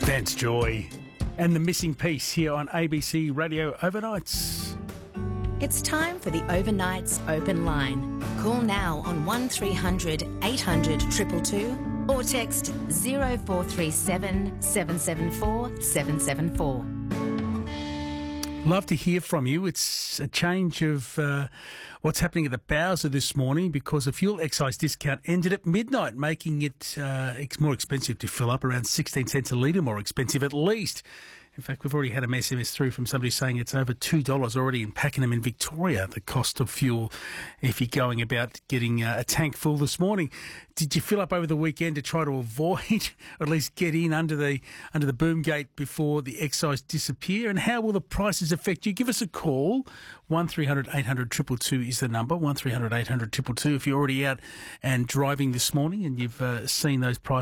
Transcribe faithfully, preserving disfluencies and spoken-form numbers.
Vance Joy and The Missing Piece here on A B C Radio Overnights. It's time for the Overnights Open Line. Call now on one three hundred eight hundred two two two or text zero four three seven seven seven four seven seven four. Love to hear from you. It's a change of uh, what's happening at the Bowser this morning because a fuel excise discount ended at midnight, making it uh, it's more expensive to fill up, around sixteen cents a litre more expensive at least. In fact, we've already had a S M S through from somebody saying it's over two dollars already in Pakenham in Victoria, the cost of fuel, if you're going about getting uh, a tank full this morning. Did you fill up over the weekend to try to avoid, or at least get in under the under the boom gate before the excise disappear? And how will the prices affect you? Give us a call. one three hundred eight hundred two two two is the number, one three hundred eight hundred two two two if you're already out and driving this morning and you've uh, seen those prices.